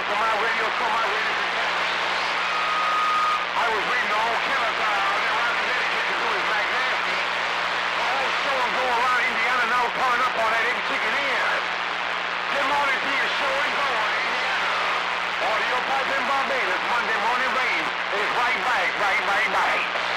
I was reading the whole killer that Rodney Connecticut to do his McNasty. The whole show and go around Indiana now pulling up on that egg chicken in. Good morning to your show and go on Indiana. Audio Pipe in Barbados, Monday morning rain is right back.